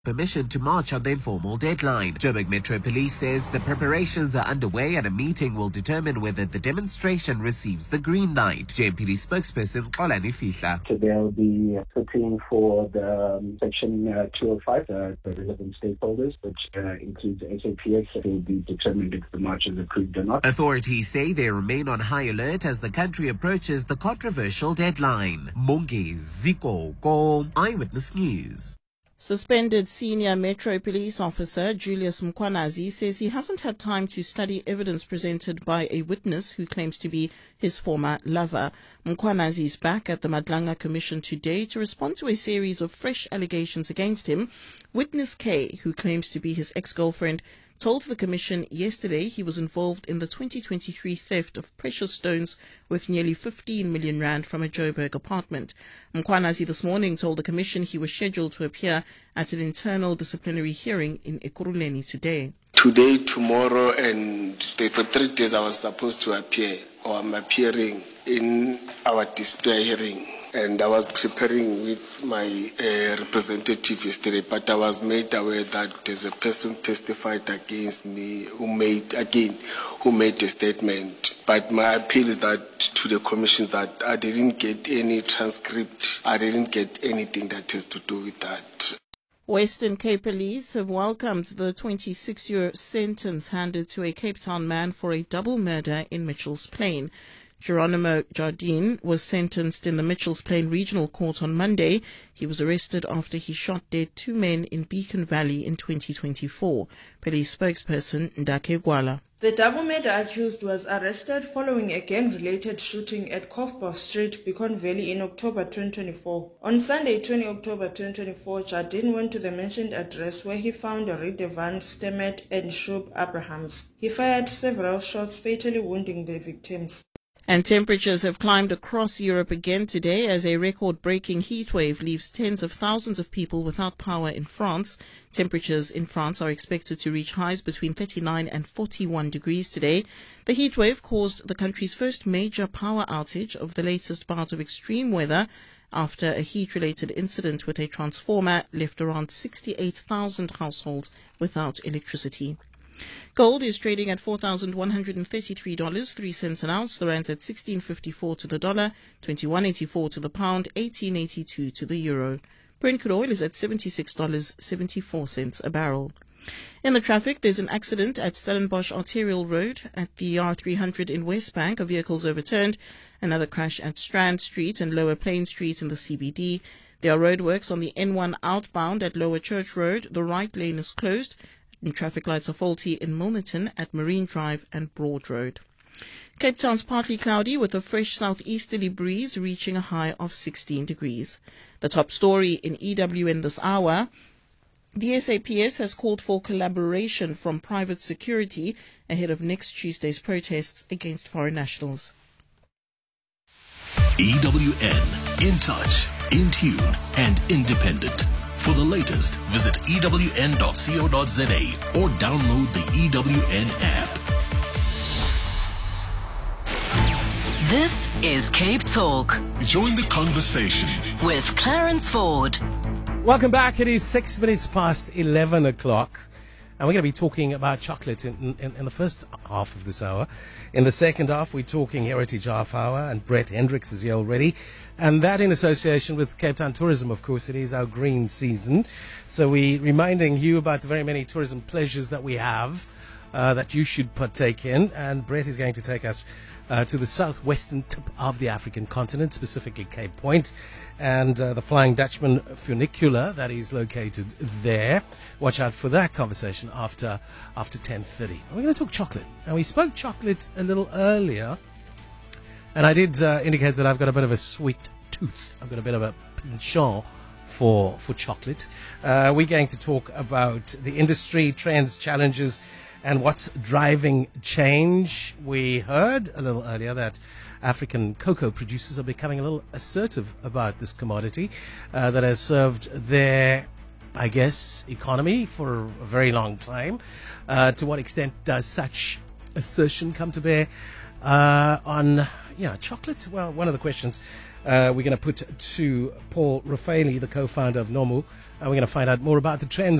permission to march on the informal deadline. Joburg Metro Police says the preparations are underway and a meeting will determine whether the demonstration receives the green light. JMPD spokesperson Xolani Fihla. So they'll be sitting for the Section 205, the relevant stakeholders, which includes SAPS. It will be determined if the march is approved or not. Authorities say they remain on high alert as the country approaches the controversial deadline. Monge Ziko Ko, Eyewitness News. Suspended senior Metro Police officer Julius Mkhwanazi says he hasn't had time to study evidence presented by a witness who claims to be his former lover. Mkhwanazi is back at the Madlanga Commission today to respond to a series of fresh allegations against him. Witness K, who claims to be his ex-girlfriend, told the Commission yesterday he was involved in the 2023 theft of precious stones worth nearly 15 million rand from a Joburg apartment. Mkhwanazi this morning told the Commission he was scheduled to appear at an internal disciplinary hearing in Ekurhuleni today. Today, tomorrow, and for 3 days I was supposed to appear, or I'm appearing in our display hearing. And I was preparing with my representative yesterday, but I was made aware that there's a person testified against me who made a statement. But my appeal is that to the Commission that I didn't get any transcript. I didn't get anything that has to do with that. Western Cape Police have welcomed the 26-year sentence handed to a Cape Town man for a double murder in Mitchells Plain. Geronimo Jardine was sentenced in the Mitchells Plain Regional Court on Monday. He was arrested after he shot dead 2 men in Beacon Valley in 2024. Police spokesperson Ndake Gwala. The double murder accused was arrested following a gang-related shooting at Kofbos Street, Beacon Valley in October 2024. On Sunday, 20 October 2024, Jardine went to the mentioned address where he found Ridevan Stemet and Shub Abrahams. He fired several shots, fatally wounding the victims. And temperatures have climbed across Europe again today as a record-breaking heatwave leaves tens of thousands of people without power in France. Temperatures in France are expected to reach highs between 39 and 41 degrees today. The heatwave caused the country's first major power outage of the latest bout of extreme weather after a heat-related incident with a transformer left around 68,000 households without electricity. Gold is trading at $4,133, 3 cents an ounce. The rand's at 16.54 to the dollar, 21.84 to the pound, 18.82 to the euro. Brent crude oil is at $76.74 a barrel. In the traffic, there's an accident at Stellenbosch Arterial Road at the R300 in Westbank. A vehicle's overturned. Another crash at Strand Street and Lower Plain Street in the CBD. There are roadworks on the N1 outbound at Lower Church Road. The right lane is closed. And traffic lights are faulty in Milnerton at Marine Drive and Broad Road. Cape Town's partly cloudy with a fresh southeasterly breeze reaching a high of 16 degrees. The top story in EWN this hour: the SAPS has called for collaboration from private security ahead of next Tuesday's protests against foreign nationals. EWN, in touch, in tune, and independent. For the latest, visit ewn.co.za or download the EWN app. This is Cape Talk. Join the conversation with Clarence Ford. Welcome back. It is 6 minutes past 11 o'clock. And we're going to be talking about chocolate in the first half of this hour. In the second half, we're talking Heritage Half Hour, and Brett Hendricks is here already. And that in association with Cape Town Tourism, of course. It is our green season. So we're reminding you about the very many tourism pleasures that we have that you should partake in. And Brett is going to take us to the southwestern tip of the African continent, specifically Cape Point, and the Flying Dutchman funicular that is located there. Watch out for that conversation after 10:30. We're going to talk chocolate. Now, we spoke chocolate a little earlier, and I did indicate that I've got a bit of a sweet tooth. I've got a bit of a penchant for chocolate. We're going to talk about the industry trends, challenges, and what's driving change. We heard a little earlier that African cocoa producers are becoming a little assertive about this commodity that has served their, I guess, economy for a very long time. To what extent does such assertion come to bear on chocolate. Well, one of the questions we're going to put to Paul Raffaeli, the co-founder of Nomu, and we're going to find out more about the trends